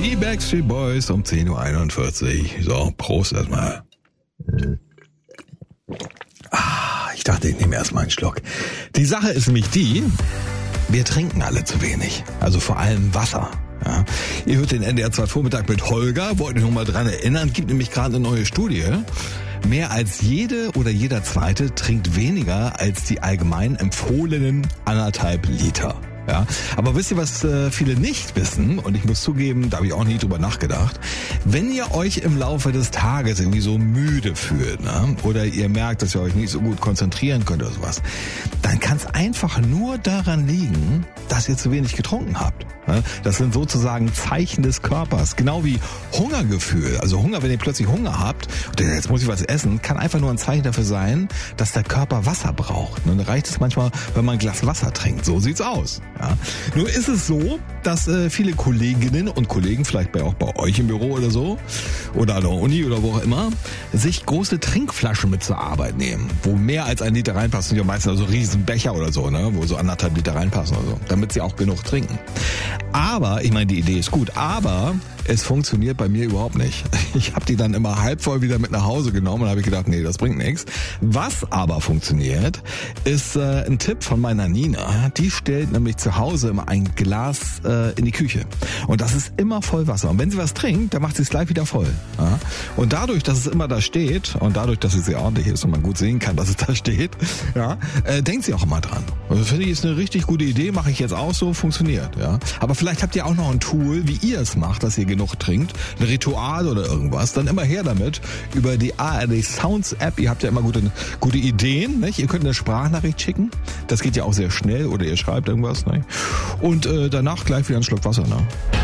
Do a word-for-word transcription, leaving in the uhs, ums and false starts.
Die Backstreet Boys um zehn Uhr einundvierzig. So, Prost erstmal. Ah, ich dachte, ich nehme erstmal einen Schluck. Die Sache ist nämlich die, wir trinken alle zu wenig. Also vor allem Wasser. Ja. Ihr hört den N D R zwei Vormittag mit Holger. Wollt euch noch mal dran erinnern, gibt nämlich gerade eine neue Studie. Mehr als jede oder jeder Zweite trinkt weniger als die allgemein empfohlenen anderthalb Liter. Ja, aber wisst ihr, was äh, viele nicht wissen? Und ich muss zugeben, da habe ich auch nie drüber nachgedacht. Wenn ihr euch im Laufe des Tages irgendwie so müde fühlt, ne? Oder ihr merkt, dass ihr euch nicht so gut konzentrieren könnt oder sowas, dann kann es einfach nur daran liegen, dass ihr zu wenig getrunken habt. Ne? Das sind sozusagen Zeichen des Körpers. Genau wie Hungergefühl. Also Hunger, wenn ihr plötzlich Hunger habt, und jetzt muss ich was essen, kann einfach nur ein Zeichen dafür sein, dass der Körper Wasser braucht. Und dann reicht es manchmal, wenn man ein Glas Wasser trinkt. So sieht's aus. Ja. Nur ist es so, dass äh, viele Kolleginnen und Kollegen, vielleicht bei, auch bei euch im Büro oder so, oder an der Uni oder wo auch immer, sich große Trinkflaschen mit zur Arbeit nehmen, wo mehr als ein Liter reinpasst. Und ja meistens also riesen Becher oder so, ne, wo so anderthalb Liter reinpassen oder so, damit sie auch genug trinken. Aber, ich meine, die Idee ist gut, aber es funktioniert bei mir überhaupt nicht. Ich habe die dann immer halb voll wieder mit nach Hause genommen und habe gedacht, nee, das bringt nichts. Was aber funktioniert, ist äh, ein Tipp von meiner Nina. Die stellt nämlich zu Hause immer ein Glas äh, in die Küche. Und das ist immer voll Wasser. Und wenn sie was trinkt, dann macht sie es gleich wieder voll. Ja? Und dadurch, dass es immer da steht und dadurch, dass es sehr ordentlich ist und man gut sehen kann, dass es da steht, ja, äh, denkt sie auch immer dran. Also finde ich, ist eine richtig gute Idee, mache ich jetzt auch so, funktioniert. Ja? Aber vielleicht habt ihr auch noch ein Tool, wie ihr es macht, dass ihr genug trinkt, ein Ritual oder irgendwas, dann immer her damit über die A R D Sounds App. Ihr habt ja immer gute, gute Ideen, nicht? Ihr könnt eine Sprachnachricht schicken, das geht ja auch sehr schnell, oder ihr schreibt irgendwas, nicht? Und äh, danach gleich wieder einen Schluck Wasser, ne?